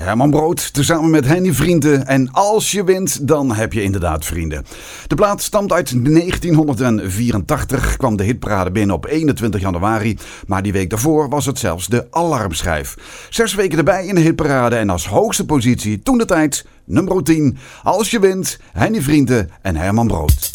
Herman Brood, tezamen met Henny Vrienden. En als je wint, dan heb je inderdaad vrienden. De plaat stamt uit 1984, kwam de hitparade binnen op 21 januari. Maar die week daarvoor was het zelfs de alarmschijf. 6 weken erbij in de hitparade en als hoogste positie toentertijd nummer 10. Als je wint, Henny Vrienden en Herman Brood.